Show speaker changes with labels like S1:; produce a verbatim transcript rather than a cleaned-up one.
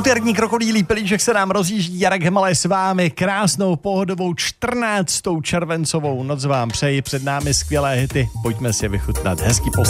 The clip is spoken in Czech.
S1: Úterní krokodýlí pilíček se nám rozjíždí. Jarek Hemala je s vámi. Krásnou pohodovou čtrnáctou červencovou noc vám přeji. Před námi skvělé hity. Pojďme si je vychutnat. Hezký poslech.